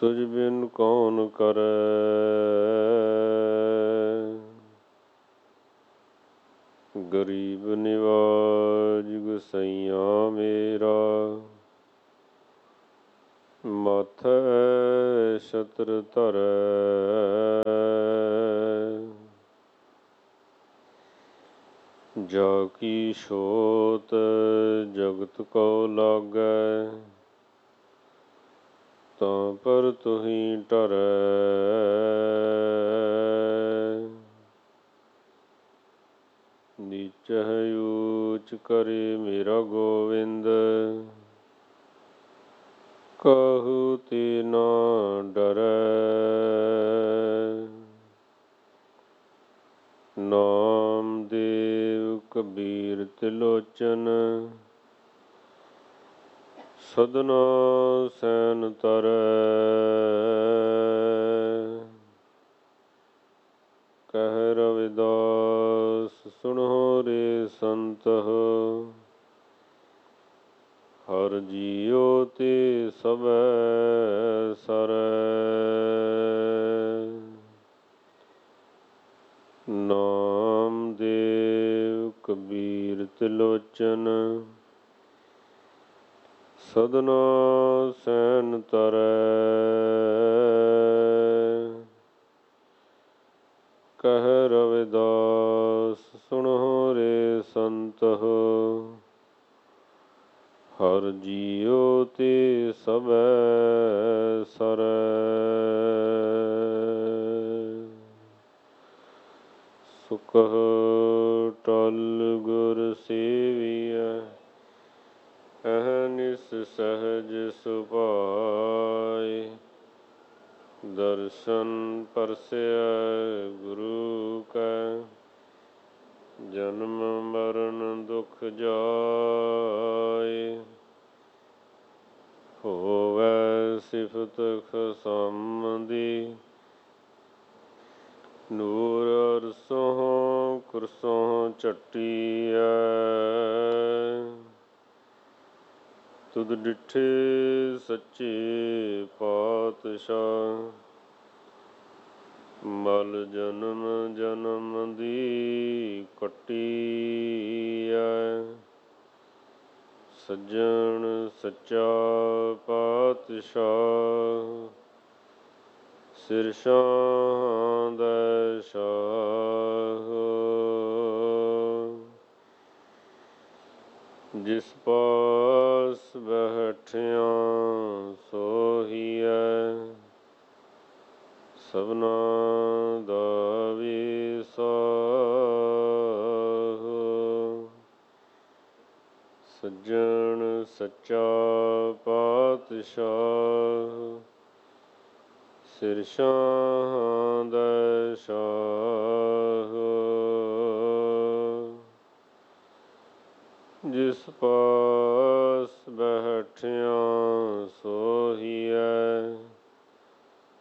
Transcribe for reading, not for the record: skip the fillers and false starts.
तुझ बिन कौन करे। गरीब निवाज गुसैया मेरा, माथे छत्र धरै। जाकी छोत जगत को लागै, तां पर तुही टरै। नीच है ऊच करे मेरा गोविंद, काहू ते ना डरै। नाम देव कबीर त्रिलोचन, सदना सैन तरै। कह रविदास सुनो रे संत हो, हर जियो ते सबै सरै। नाम देव कबीर त्रिलोचन, सदना सैन तरै। कह रविदास सुनो रे संत हो, हर जियो ते सबै सरै। सुख टल गुर सेविया, अहनिस सहज सुभाए। दर्शन परसया गुरु कै, जन्म मरण दुख जाए। होवै सिफत खसम दी, ਨੂਰ ਅਰਸੋਂ ਕੁਰਸੋਂ ਚੱਟੀਐ। ਤੁਧ ਡਿਠੇ ਸੱਚੇ ਪਾਤਸ਼ਾਹ, ਮਲ ਜਨਮ ਜਨਮ ਦੀ ਕੱਟੀਐ। ਸੱਜਣ ਸੱਚਾ ਪਾਤਸ਼ਾਹ, ਸਿਰ ਸ਼ਾਹ ਦੈ ਸ਼ਾਹ। ਜਿਸ ਪਾਸ ਬੈਠਿਆ ਸੋਹੀਐ, ਸਭਨਾ ਦਾ ਵਿਸਾਹ। ਸੱਜਣ ਸੱਚਾ ਪਾਤਸ਼ਾਹ, ਸਿਰ ਸ਼ਾਹ ਦੈ ਸ਼ਾਹ। ਜਿਸ ਪਾਸ ਬੈਠਿਆ